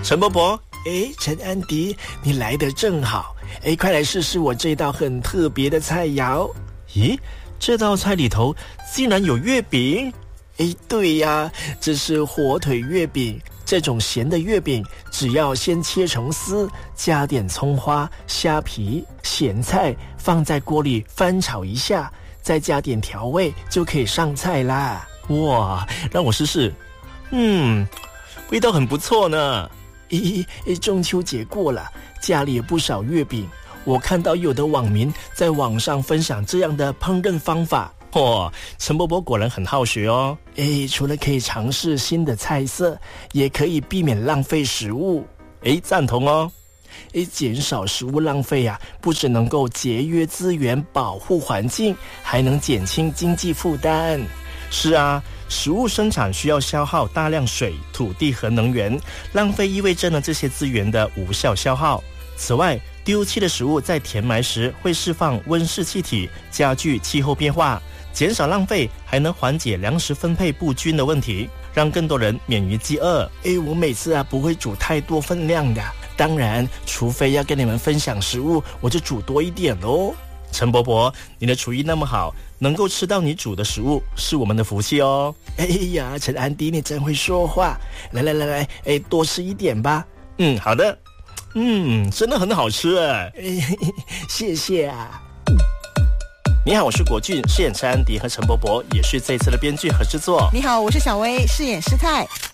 陈伯伯， 陈安迪，你来得正好，快来试试我这道很特别的菜肴。 咦，这道菜里头竟然有月饼？ 对呀，这是火腿月饼。这种咸的月饼，只要先切成丝，加点葱花、虾皮、咸菜，放在锅里翻炒一下，再加点调味，就可以上菜啦。 哇，让我试试。味道很不错呢。 中秋节过了，家里有不少月饼。我看到有的网民在网上分享这样的烹饪方法。 陈伯伯果然很好学哦。 除了可以尝试新的菜色，也可以避免浪费食物。 赞同哦。 减少食物浪费啊，不只能够节约资源、保护环境，还能减轻经济负担。 是啊，食物生产需要消耗大量水、土地和能源，浪费意味着呢这些资源的无效消耗。此外，丢弃的食物在填埋时会释放温室气体，加剧气候变化。减少浪费，还能缓解粮食分配不均的问题，让更多人免于饥饿。 我每次不会煮太多分量的，当然，除非要跟你们分享食物，我就煮多一点咯。 陈伯伯，你的厨艺那么好，能够吃到你煮的食物，是我们的福气哦。 陈安迪，你真会说话。来，多吃一点吧。 好的。真的很好吃哎。 谢谢啊。 你好，我是国俊，饰演陈安迪和陈伯伯，也是这一次的编剧和制作。 你好，我是小薇，饰演师太。